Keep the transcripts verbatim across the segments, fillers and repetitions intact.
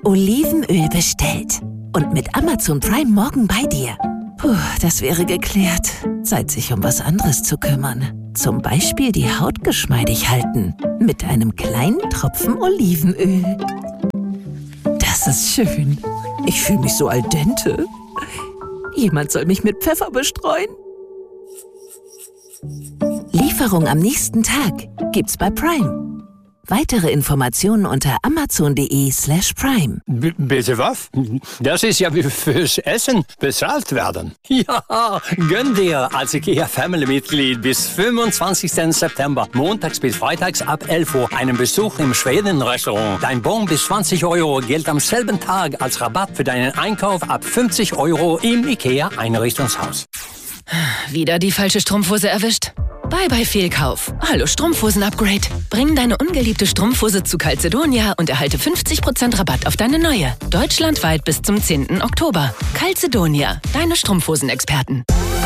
Olivenöl bestellt. Und mit Amazon Prime morgen bei dir. Puh, das wäre geklärt. Zeit, sich um was anderes zu kümmern. Zum Beispiel die Haut geschmeidig halten. Mit einem kleinen Tropfen Olivenöl. Das ist schön. Ich fühle mich so al dente. Jemand soll mich mit Pfeffer bestreuen. Lieferung am nächsten Tag gibt's bei Prime. Weitere Informationen unter amazon.de slash prime. B- bitte was? Das ist ja wie fürs Essen bezahlt werden. Ja, gönn dir als IKEA-Family-Mitglied bis fünfundzwanzigsten September, montags bis freitags ab elf Uhr, einen Besuch im Schweden-Restaurant. Dein Bon bis zwanzig Euro gilt am selben Tag als Rabatt für deinen Einkauf ab fünfzig Euro im IKEA-Einrichtungshaus. Wieder die falsche Strumpfhose erwischt? Bye bye Fehlkauf. Hallo Strumpfhosen-Upgrade. Bring deine ungeliebte Strumpfhose zu Calzedonia und erhalte fünfzig Prozent Rabatt auf deine neue. Deutschlandweit bis zum zehnten Oktober. Calzedonia, deine Strumpfhosen-Experten.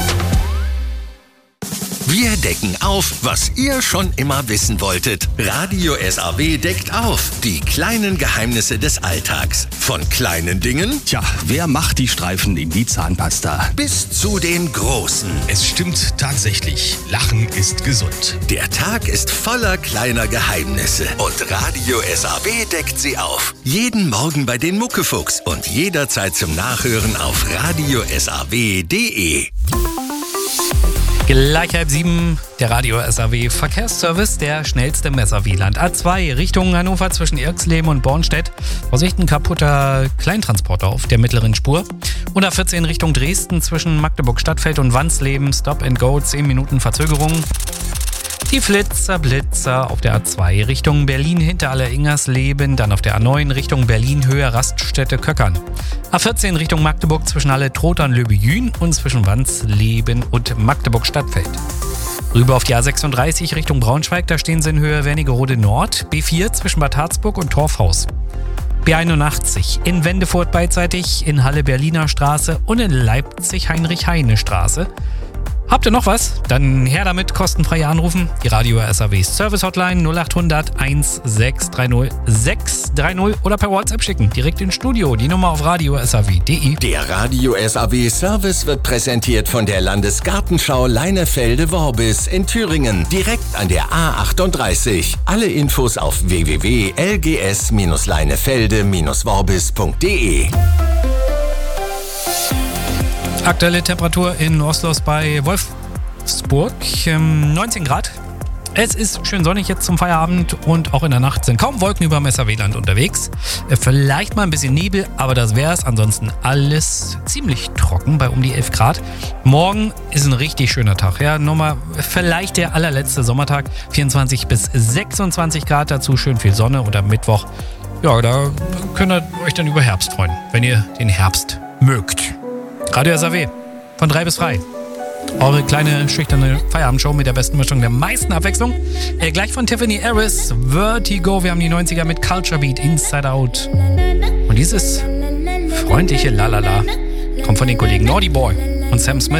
Wir decken auf, was ihr schon immer wissen wolltet. Radio S A W deckt auf. Die kleinen Geheimnisse des Alltags. Von kleinen Dingen, Tja, wer macht die Streifen in die Zahnpasta? bis zu den großen. Es stimmt tatsächlich. Lachen ist gesund. Der Tag ist voller kleiner Geheimnisse. Und Radio S A W deckt sie auf. Jeden Morgen bei den Muckefuchs und jederzeit zum Nachhören auf radio s a w punkt de. Gleich halb sieben, der Radio S A W Verkehrsservice, der schnellste im S A W-Land. A zwei Richtung Hannover zwischen Irxleben und Bornstedt. Vorsicht, ein kaputter Kleintransporter auf der mittleren Spur. Und A vierzehn Richtung Dresden zwischen Magdeburg-Stadtfeld und Wansleben. Stop and Go, zehn Minuten Verzögerung. Die Flitzer, Blitzer auf der A zwei Richtung Berlin hinter Aller-Ingersleben, dann auf der A neun Richtung Berlin Höhe Raststätte Köckern. A vierzehn Richtung Magdeburg zwischen Halle-Trotern Löbejün und zwischen Wansleben und Magdeburg-Stadtfeld. Rüber auf die A sechsunddreißig Richtung Braunschweig, da stehen sie in Höhe Wernigerode Nord, B vier zwischen Bad Harzburg und Torfhaus. B einundachtzig in Wendefurt beidseitig, in Halle Berliner Straße und in Leipzig Heinrich-Heine Straße. Habt ihr noch was? Dann her damit, kostenfrei anrufen. Die Radio S A W Service Hotline null acht hundert sechshundertzwanzig sechshundertdreißig oder per WhatsApp schicken. Direkt ins Studio, die Nummer auf radio s a w punkt de. Der Radio S A W Service wird präsentiert von der Landesgartenschau Leinefelde-Worbis in Thüringen, direkt an der A achtunddreißig. Alle Infos auf w w w punkt l g s leinefelde worbis punkt de. Aktuelle Temperatur in Oslos bei Wolfsburg, ähm, neunzehn Grad. Es ist schön sonnig jetzt zum Feierabend und auch in der Nacht sind kaum Wolken über dem S A W-Land unterwegs. Äh, vielleicht mal ein bisschen Nebel, aber das wär's. Ansonsten alles ziemlich trocken bei um die elf Grad. Morgen ist ein richtig schöner Tag. Ja, nochmal vielleicht der allerletzte Sommertag. vierundzwanzig bis sechsundzwanzig Grad, dazu schön viel Sonne und am Mittwoch, ja, da könnt ihr euch dann über Herbst freuen, wenn ihr den Herbst mögt. Radio S A W, von drei bis frei. Eure kleine, schüchterne Feierabendshow mit der besten Mischung der meisten Abwechslung. Äh, gleich von Tiffany Harris, Vertigo. Wir haben die neunziger mit Culture Beat, Inside Out. Und dieses freundliche Lalala kommt von den Kollegen Naughty Boy und Sam Smith.